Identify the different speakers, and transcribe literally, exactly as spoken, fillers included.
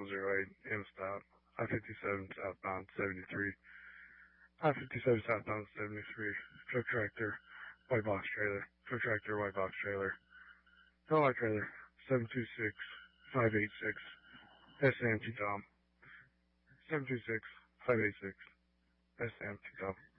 Speaker 1: double zero eight, M stop. I fifty-seven southbound seventy-three. I fifty-seven southbound seventy-three. Truck tractor, white box trailer. Truck tractor, white box trailer. Dollar trailer, seven two six, five eight six. S M T Tom. seven two six, five eight six. S M T Tom.